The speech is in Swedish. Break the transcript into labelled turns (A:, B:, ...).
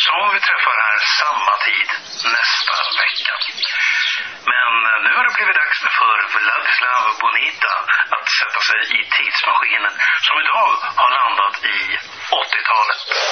A: som vi träffar här samma tid nästa vecka. Men nu har det blivit dags för Vladislav Bonita att sätta sig i tidsmaskinen som idag har landat i 80-talet.